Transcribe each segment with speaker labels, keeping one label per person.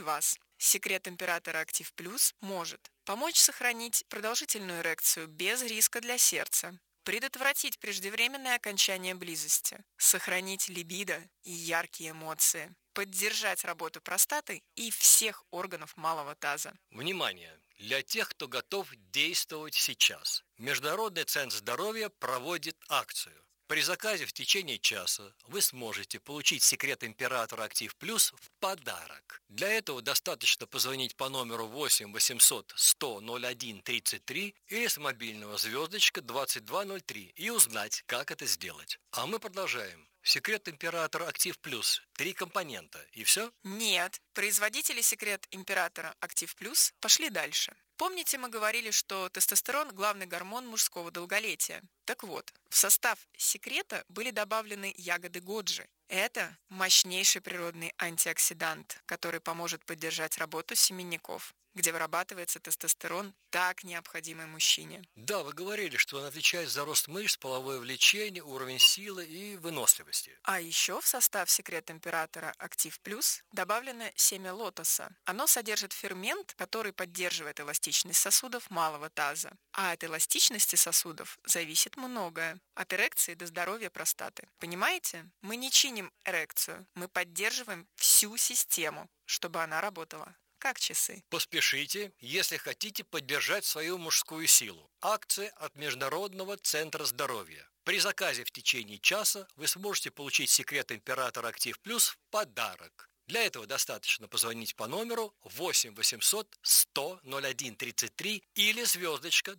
Speaker 1: вас. Секрет императора Актив Плюс может помочь сохранить продолжительную эрекцию без риска для сердца, предотвратить преждевременное окончание близости, сохранить либидо и яркие эмоции, поддержать работу простаты и всех органов малого таза.
Speaker 2: Внимание! Для тех, кто готов действовать сейчас. Международный центр здоровья проводит акцию. При заказе в течение часа вы сможете получить секрет императора Актив Плюс в подарок. Для этого достаточно позвонить по номеру 8 800 100 01 33 или с мобильного звездочка 2203 и узнать, как это сделать. А мы продолжаем. Секрет императора Актив Плюс. 3 компонента. И все?
Speaker 1: Нет, производители секрет императора Актив Плюс пошли дальше. Помните, мы говорили, что тестостерон – главный гормон мужского долголетия? Так вот, в состав секрета были добавлены ягоды годжи. Это мощнейший природный антиоксидант, который поможет поддержать работу семенников, где вырабатывается тестостерон, так необходимый мужчине.
Speaker 2: Да, вы говорили, что он отвечает за рост мышц, половое влечение, уровень силы и выносливости.
Speaker 1: А еще в состав секрет императора Актив Плюс добавлено семя лотоса. Оно содержит фермент, который поддерживает эластичность сосудов малого таза. А от эластичности сосудов зависит многое. От эрекции до здоровья простаты. Понимаете? Мы не чиним эрекцию, мы поддерживаем всю систему, чтобы она работала как часы.
Speaker 2: Поспешите, если хотите поддержать свою мужскую силу. Акция от Международного центра здоровья. При заказе в течение часа вы сможете получить секрет императора Актив Плюс в подарок. Для этого достаточно позвонить по номеру 8 800 100 01 33 или звездочка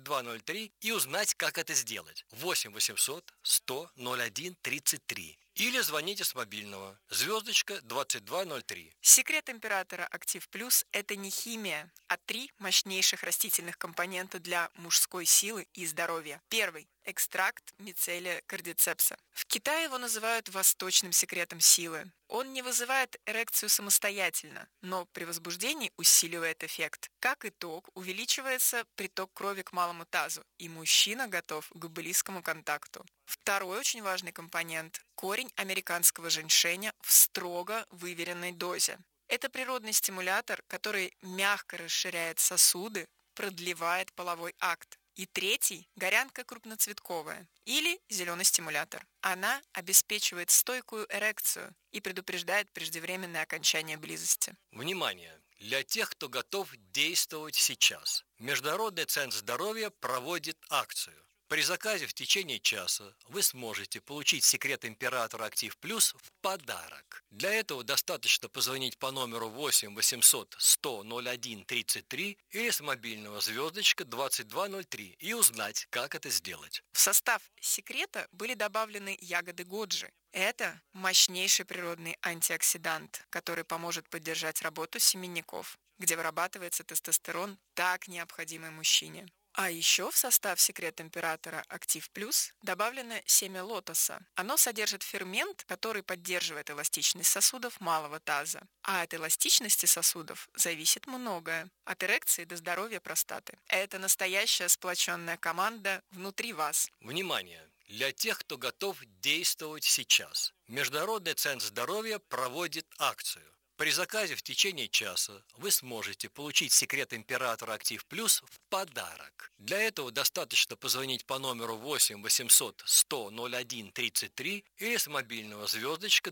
Speaker 2: 2203 и узнать, как это сделать. 8 800 100 01 33. Или звоните с мобильного. Звездочка 2203.
Speaker 1: Секрет императора Актив Плюс – это не химия, а 3 мощнейших растительных компонента для мужской силы и здоровья. Первый – экстракт мицелия кардицепса. В Китае его называют восточным секретом силы. Он не вызывает эрекцию самостоятельно, но при возбуждении усиливает эффект. Как итог, увеличивается приток крови к малому тазу, и мужчина готов к близкому контакту. Второй очень важный компонент – корень американского женьшеня в строго выверенной дозе. Это природный стимулятор, который мягко расширяет сосуды, продлевает половой акт. И третий – горянка крупноцветковая или зеленый стимулятор. Она обеспечивает стойкую эрекцию и предупреждает преждевременное окончание близости.
Speaker 2: Внимание! Для тех, кто готов действовать сейчас. Международный центр здоровья проводит акцию. При заказе в течение часа вы сможете получить секрет императора Актив Плюс в подарок. Для этого достаточно позвонить по номеру 8 800 100 01 33 или с мобильного звездочка 2203 и узнать, как это сделать.
Speaker 1: В состав секрета были добавлены ягоды годжи. Это мощнейший природный антиоксидант, который поможет поддержать работу семенников, где вырабатывается тестостерон, так необходимый мужчине. А еще в состав секрет императора Актив Плюс добавлено семя лотоса. Оно содержит фермент, который поддерживает эластичность сосудов малого таза. А от эластичности сосудов зависит многое. От эрекции до здоровья простаты. Это настоящая сплоченная команда внутри вас.
Speaker 2: Внимание! Для тех, кто готов действовать сейчас. Международный центр здоровья проводит акцию. При заказе в течение часа вы сможете получить секрет императора Актив Плюс в подарок. Для этого достаточно позвонить по номеру 8 800 100 01 33 или с мобильного звездочка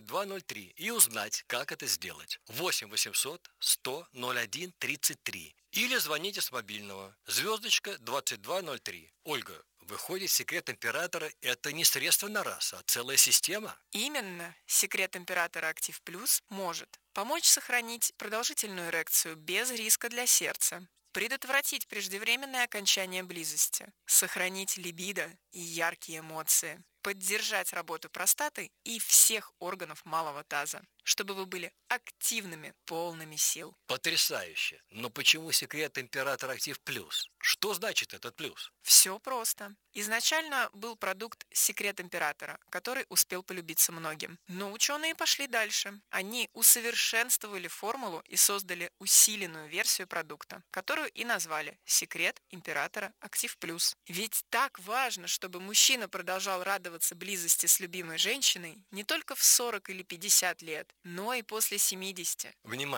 Speaker 2: 2203 и узнать, как это сделать. 8 800 100 01 33 или звоните с мобильного звездочка 2203. Ольга, выходит, секрет императора – это не средство на раз, а целая система?
Speaker 1: Именно. Секрет императора Актив Плюс может помочь сохранить продолжительную эрекцию без риска для сердца, предотвратить преждевременное окончание близости, сохранить либидо и яркие эмоции, поддержать работу простаты и всех органов малого таза, чтобы вы были активными, полными сил.
Speaker 2: Потрясающе! Но почему секрет императора Актив Плюс? Что значит этот плюс?
Speaker 1: Все просто. Изначально был продукт «Секрет императора», который успел полюбиться многим. Но ученые пошли дальше. Они усовершенствовали формулу и создали усиленную версию продукта, которую и назвали «Секрет императора Актив Плюс». Ведь так важно, чтобы мужчина продолжал радоваться близости с любимой женщиной не только в 40 или 50 лет, но и после 70.
Speaker 2: Внимание!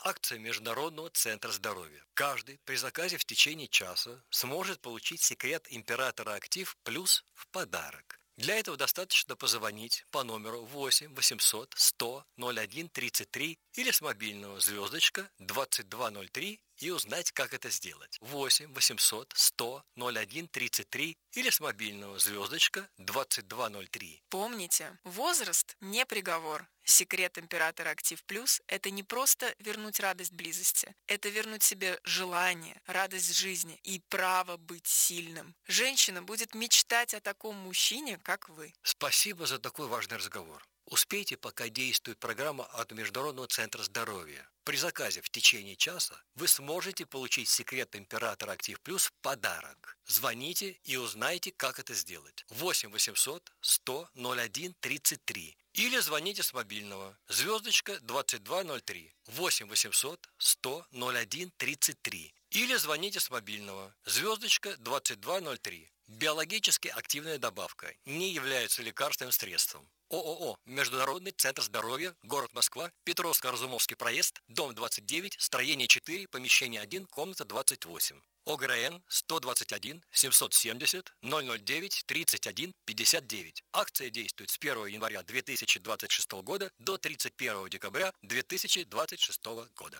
Speaker 2: акция Международного центра здоровья. Каждый при заказе в течение часа сможет получить секрет императора Актив Плюс в подарок. Для этого достаточно позвонить по номеру 8 800 100 01 33 или с мобильного звездочка 2203 и узнать, как это сделать. 8 800 100 01 33 или с мобильного звездочка 2203.
Speaker 1: Помните, возраст не приговор. Секрет императора Актив Плюс – это не просто вернуть радость близости, это вернуть себе желание, радость жизни и право быть сильным. Женщина будет мечтать о таком мужчине, как вы.
Speaker 2: Спасибо за такой важный разговор. Успейте, пока действует программа от Международного центра здоровья. При заказе в течение часа вы сможете получить секрет императора Актив Плюс в подарок. Звоните и узнайте, как это сделать. 8 800 100 01 33 или звоните с мобильного звездочка 2203. 8 800 100 01 33 или звоните с мобильного звездочка 2203. Биологически активная добавка не является лекарственным средством. ООО «Международный центр здоровья», город Москва, Петровско-Разумовский проезд, дом 29, строение 4, помещение 1, комната 28. ОГРН 121 770 009 31 59. Акция действует с 1 января 2026 года до 31 декабря 2026 года.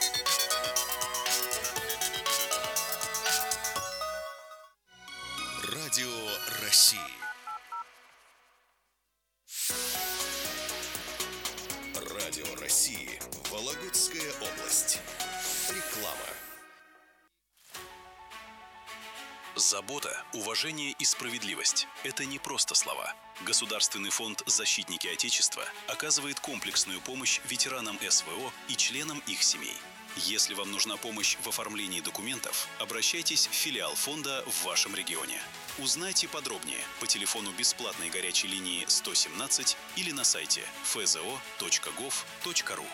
Speaker 3: Радио России. Радио России. Вологодская область. Реклама. Забота, уважение и справедливость – это не просто слова. Государственный фонд «Защитники Отечества» оказывает комплексную помощь ветеранам СВО и членам их семей. Если вам нужна помощь в оформлении документов, обращайтесь в филиал фонда в вашем регионе. Узнайте подробнее по телефону бесплатной горячей линии 117 или на сайте fzo.gov.ru.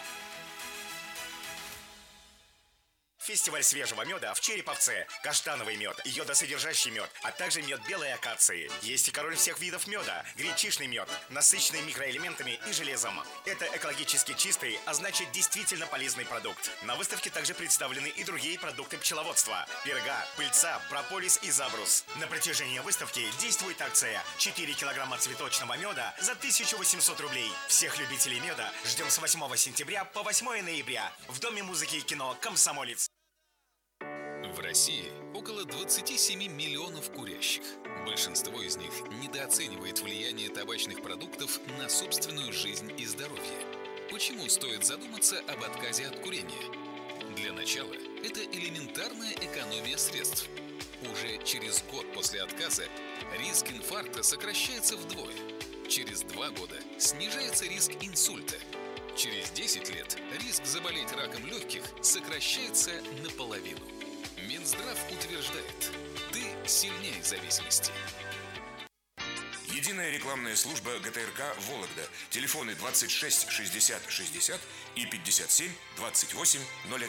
Speaker 4: Фестиваль свежего меда в Череповце. Каштановый мед, йодосодержащий мед, а также мед белой акации. Есть и король всех видов меда – гречишный мед, насыщенный микроэлементами и железом. Это экологически чистый, а значит действительно полезный продукт. На выставке также представлены и другие продукты пчеловодства – перга, пыльца, прополис и забрус. На протяжении выставки действует акция 4 килограмма цветочного меда за 1800 рублей. Всех любителей меда ждем с 8 сентября по 8 ноября в Доме музыки и кино «Комсомолец».
Speaker 5: В России около 27 миллионов курящих. Большинство из них недооценивает влияние табачных продуктов на собственную жизнь и здоровье. Почему стоит задуматься об отказе от курения? Для начала, это элементарная экономия средств. Уже через год после отказа риск инфаркта сокращается вдвое. Через 2 года снижается риск инсульта. Через 10 лет риск заболеть раком легких сокращается наполовину. Минздрав утверждает, ты сильнее зависимости.
Speaker 6: Единая рекламная служба ГТРК «Вологда». Телефоны 26 60 60 и 57 28 01.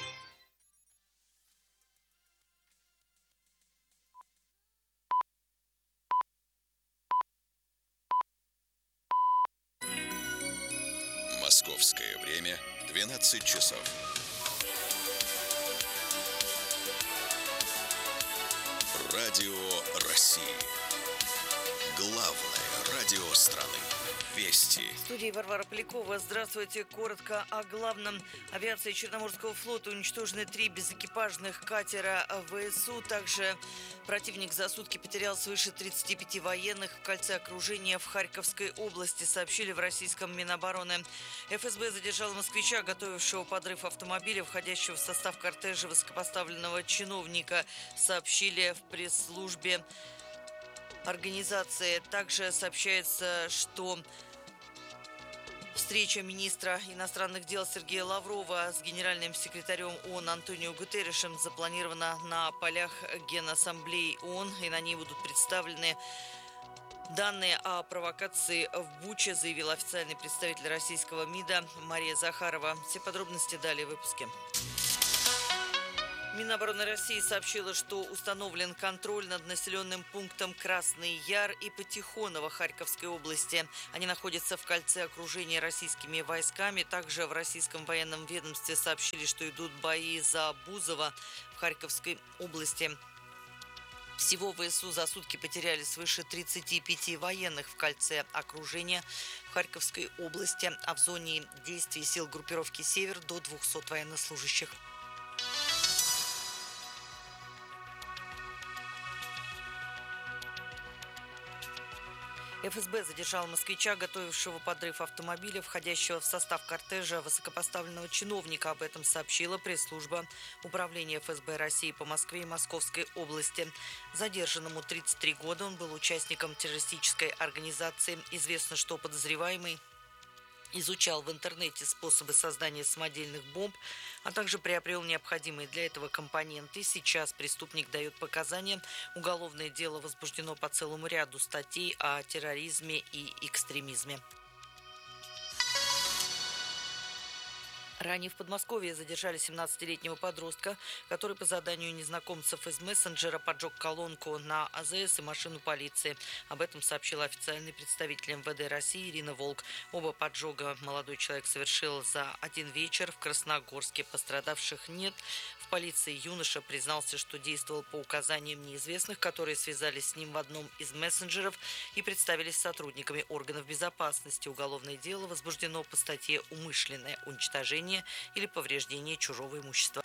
Speaker 3: Московское время 12 часов. Радио России. Главное радио страны. Вести.
Speaker 7: В студии Варвара Полякова. Здравствуйте. Коротко о главном. Авиацией Черноморского флота уничтожены 3 безэкипажных катера ВСУ. Также противник за сутки потерял свыше 35 военных в кольце окружения в Харьковской области, сообщили в российском Минобороны. ФСБ задержала москвича, готовившего подрыв автомобиля, входящего в состав кортежа высокопоставленного чиновника, сообщили в пресс-службе организации. Также сообщается, что встреча министра иностранных дел Сергея Лаврова с генеральным секретарем ООН Антонио Гутерришем запланирована на полях Генассамблеи ООН, и на ней будут представлены данные о провокации в Буче, заявил официальный представитель российского МИДа Мария Захарова. Все подробности далее в выпуске. Минобороны России сообщила, что установлен контроль над населенным пунктом Красный Яр и Патихоново Харьковской области. Они находятся в кольце окружения российскими войсками. Также в российском военном ведомстве сообщили, что идут бои за Бузово в Харьковской области. Всего ВСУ за сутки потеряли свыше 35 военных в кольце окружения в Харьковской области, а в зоне действий сил группировки «Север» до 200 военнослужащих. ФСБ задержал москвича, готовившего подрыв автомобиля, входящего в состав кортежа высокопоставленного чиновника. Об этом сообщила пресс-служба Управления ФСБ России по Москве и Московской области. Задержанному 33 года, он был участником террористической организации. Известно, что подозреваемый изучал в интернете способы создания самодельных бомб, а также приобрел необходимые для этого компоненты. Сейчас преступник дает показания. Уголовное дело возбуждено по целому ряду статей о терроризме и экстремизме. Ранее в Подмосковье задержали 17-летнего подростка, который по заданию незнакомцев из мессенджера поджег колонку на АЗС и машину полиции. Об этом сообщила официальный представитель МВД России Ирина Волк. Оба поджога молодой человек совершил за один вечер в Красногорске. Пострадавших нет. В полиции юноша признался, что действовал по указаниям неизвестных, которые связались с ним в одном из мессенджеров и представились сотрудниками органов безопасности. Уголовное дело возбуждено по статье «Умышленное уничтожение или повреждение чужого имущества».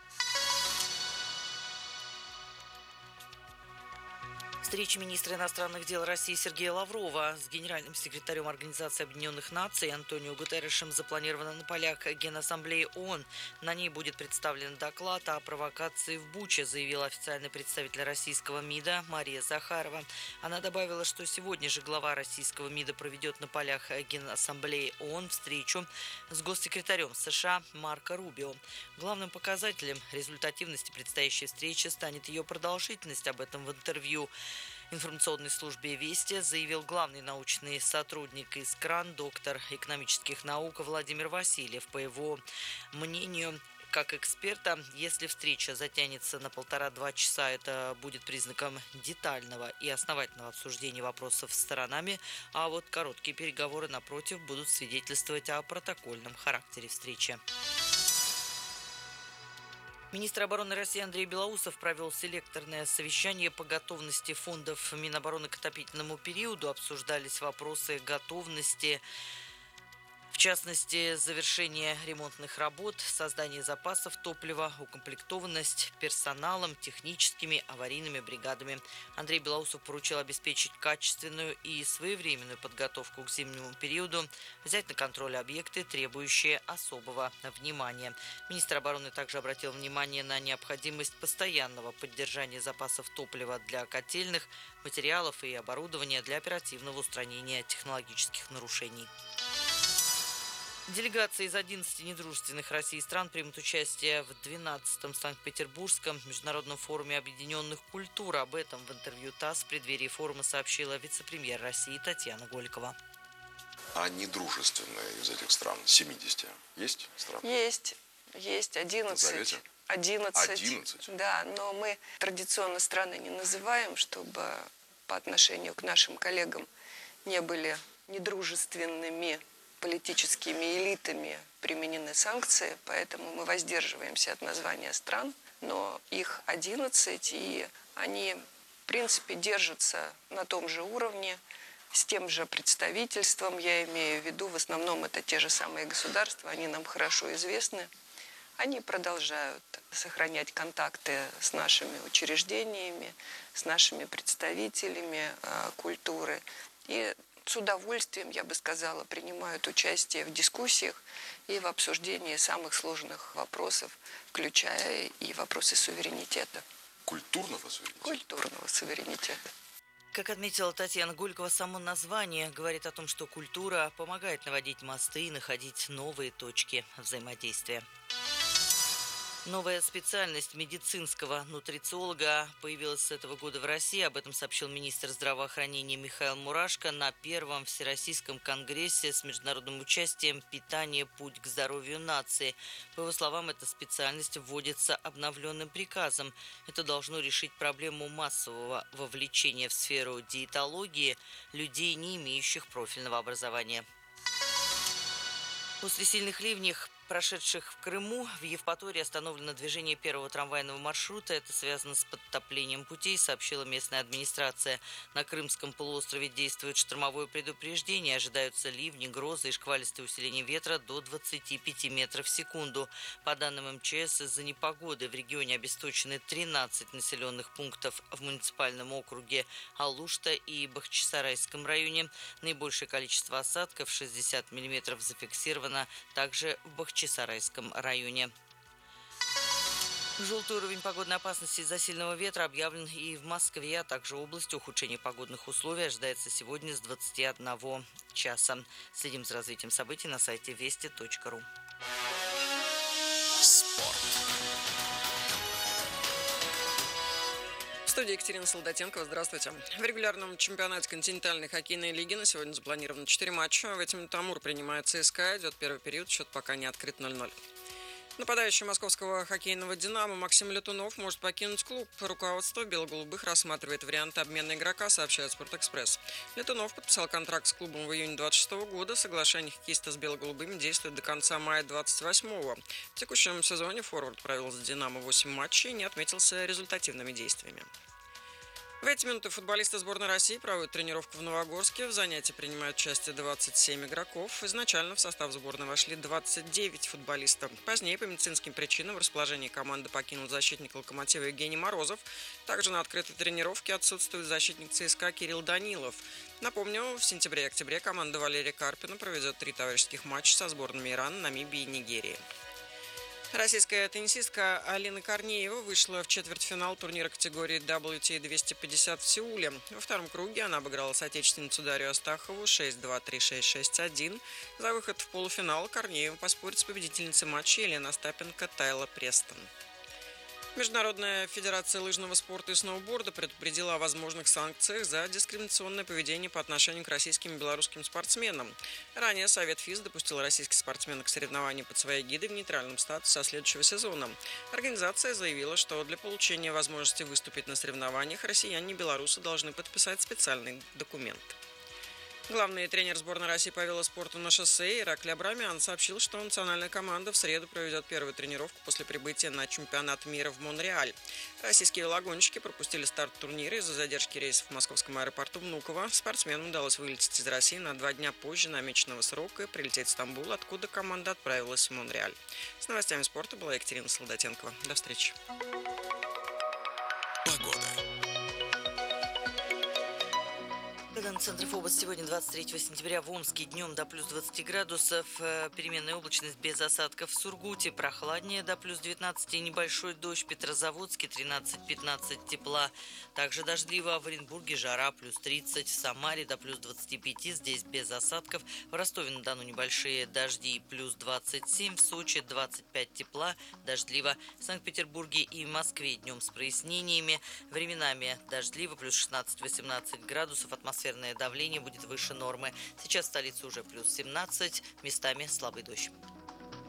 Speaker 7: Встреча министра иностранных дел России Сергея Лаврова с генеральным секретарем Организации Объединенных Наций Антонио Гутерришем запланирована на полях Генассамблеи ООН. На ней будет представлен доклад о провокации в Буче, заявила официальный представитель российского МИДа Мария Захарова. Она добавила, что сегодня же глава российского МИДа проведет на полях Генассамблеи ООН встречу с госсекретарем США Марко Рубио. Главным показателем результативности предстоящей встречи станет ее продолжительность. Об этом в интервью информационной службе «Вести» заявил главный научный сотрудник из КРАН, доктор экономических наук Владимир Васильев. По его мнению, как эксперта, если встреча затянется на 1,5-2 часа, это будет признаком детального и основательного обсуждения вопросов с сторонами, а вот короткие переговоры, напротив, будут свидетельствовать о протокольном характере встречи. Министр обороны России Андрей Белоусов провел селекторное совещание по готовности фондов Минобороны к отопительному периоду. Обсуждались вопросы готовности, в частности, завершение ремонтных работ, создание запасов топлива, укомплектованность персоналом, техническими аварийными бригадами. Андрей Белоусов поручил обеспечить качественную и своевременную подготовку к зимнему периоду, взять на контроль объекты, требующие особого внимания. Министр обороны также обратил внимание на необходимость постоянного поддержания запасов топлива для котельных, материалов и оборудования для оперативного устранения технологических нарушений. Делегации из 11 недружественных России стран примут участие в 12-м Санкт-Петербургском международном форуме объединенных культур. Об этом в интервью ТАСС в преддверии форума сообщила вице-премьер России Татьяна Голикова.
Speaker 8: А недружественные из этих стран, 70, есть страны?
Speaker 9: Есть 11.
Speaker 8: Назовете?
Speaker 9: 11. Да, но мы традиционно страны не называем, чтобы по отношению к нашим коллегам не были недружественными политическими элитами применены санкции, поэтому мы воздерживаемся от названия стран, но их 11, и они, в принципе, держатся на том же уровне, с тем же представительством, я имею в виду, в основном это те же самые государства, они нам хорошо известны. Они продолжают сохранять контакты с нашими учреждениями, с нашими представителями культуры и с удовольствием, я бы сказала, принимают участие в дискуссиях и в обсуждении самых сложных вопросов, включая и вопросы суверенитета.
Speaker 8: Культурного суверенитета?
Speaker 9: Культурного суверенитета.
Speaker 7: Как отметила Татьяна Голикова, само название говорит о том, что культура помогает наводить мосты и находить новые точки взаимодействия. Новая специальность медицинского нутрициолога появилась с этого года в России. Об этом сообщил министр здравоохранения Михаил Мурашко на первом Всероссийском конгрессе с международным участием «Питание. Путь к здоровью нации». По его словам, эта специальность вводится обновленным приказом. Это должно решить проблему массового вовлечения в сферу диетологии людей, не имеющих профильного образования. После сильных ливней, прошедших в Крыму, в Евпатории остановлено движение первого трамвайного маршрута. Это связано с подтоплением путей, сообщила местная администрация. На Крымском полуострове действует штормовое предупреждение. Ожидаются ливни, грозы и шквалистое усиление ветра до 25 метров в секунду. По данным МЧС, из-за непогоды в регионе обесточены 13 населенных пунктов в муниципальном округе Алушта и Бахчисарайском районе. Наибольшее количество осадков, 60 миллиметров, зафиксировано также в Бахчисарайском районе. Желтый уровень погодной опасности из-за сильного ветра объявлен и в Москве, а также области. Ухудшение погодных условий ожидается сегодня с 21 часа. Следим за развитием событий на сайте вести.ру.
Speaker 5: Спорт.
Speaker 10: В студии Екатерина Солдатенкова. Здравствуйте. В регулярном чемпионате континентальной хоккейной лиги на сегодня запланировано 4 матча. В этим Амур принимает ЦСКА. Идет первый период, счет пока не открыт 0-0. Нападающий московского хоккейного «Динамо» Максим Летунов может покинуть клуб. Руководство бело-голубых рассматривает вариант обмена игрока, сообщает «Спортэкспресс». Летунов подписал контракт с клубом в июне 26 года. Соглашение хоккеиста с бело-голубыми действует до конца мая 28-го. В текущем сезоне форвард провел за «Динамо» 8 матчей и не отметился результативными действиями. В эти минуты футболисты сборной России проводят тренировку в Новогорске. В занятии принимают участие 27 игроков. Изначально в состав сборной вошли 29 футболистов. Позднее по медицинским причинам в расположении команды покинул защитник «Локомотива» Евгений Морозов. Также на открытой тренировке отсутствует защитник ЦСКА Кирилл Данилов. Напомню, в сентябре и октябре команда Валерия Карпина проведет 3 товарищеских матча со сборными Ирана, Намибии и Нигерии. Российская теннисистка Алина Корнеева вышла в четвертьфинал турнира категории WTA 250 в Сеуле. Во втором круге она обыграла соотечественницу Дарью Астахову 6-2, 3-6, 6-1. За выход в полуфинал Корнеева поспорит с победительницей матча Еленой Остапенко Тайла Престон. Международная федерация лыжного спорта и сноуборда предупредила о возможных санкциях за дискриминационное поведение по отношению к российским и белорусским спортсменам. Ранее Совет ФИС допустил российских спортсменок к соревнованиям под своей гидой в нейтральном статусе со следующего сезона. Организация заявила, что для получения возможности выступить на соревнованиях россияне и белорусы должны подписать специальный документ. Главный тренер сборной России по велоспорту на шоссе Ираклий Абрамян сообщил, что национальная команда в среду проведет первую тренировку после прибытия на чемпионат мира в Монреаль. Российские велогонщики пропустили старт турнира из-за задержки рейсов в московском аэропорту Внуково. Спортсменам удалось вылететь из России на 2 дня позже намеченного срока и прилететь в Стамбул, откуда команда отправилась в Монреаль. С новостями спорта была Екатерина Солдатенкова. До встречи.
Speaker 5: Погода.
Speaker 7: Центр ФОБОС сегодня, 23 сентября, в Омске днем до плюс 20 градусов, переменная облачность без осадков. В Сургуте прохладнее, до плюс 19, небольшой дождь. Петрозаводске 13-15 тепла, также дождливо. В Оренбурге жара, плюс 30, в Самаре до плюс 25, здесь без осадков. В Ростове-на-Дону небольшие дожди, плюс 27, в Сочи 25 тепла, дождливо. В Санкт-Петербурге и Москве днем с прояснениями, временами дождливо, плюс 16-18 градусов, атмосферное давление будет выше нормы. Сейчас в столице уже плюс 17, местами слабый дождь.